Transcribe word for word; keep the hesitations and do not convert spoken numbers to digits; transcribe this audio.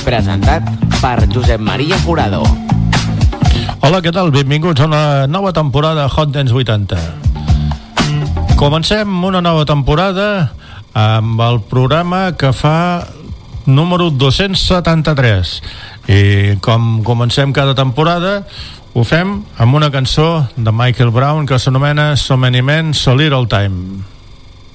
Presentat per Josep Maria Jurado. Hola, què tal? Benvinguts a una nova temporada Hot Dance vuitanta. Comencem una nova temporada amb el programa que fa número dos-cents setanta-tres. I com comencem cada temporada, ho fem amb una cançó de Michael Brown que s'anomena So Many Men, So Little Time.